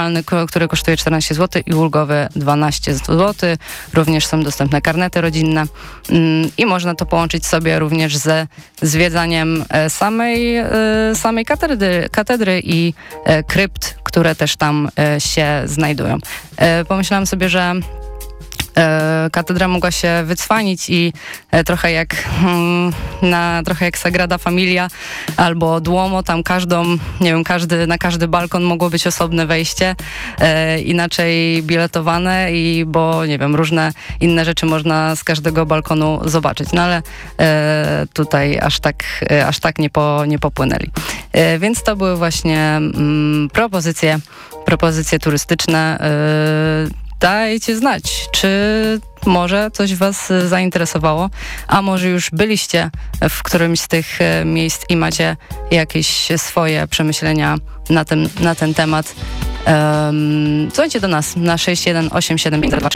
który kosztuje 14 zł i ulgowy 12 zł. Również są dostępne karnety rodzinne i można to połączyć sobie również ze zwiedzaniem samej katedry i krypt, które też tam się znajdują. Pomyślałam sobie, że katedra mogła się wycwanić i trochę jak Sagrada Familia albo Duomo, tam na każdy balkon mogło być osobne wejście, inaczej biletowane bo różne inne rzeczy można z każdego balkonu zobaczyć, no ale tutaj aż tak nie popłynęli. Więc to były właśnie propozycje turystyczne. Dajcie znać, czy może coś was zainteresowało, a może już byliście w którymś z tych miejsc i macie jakieś swoje przemyślenia na ten temat. Dzwońcie do nas na 6187502.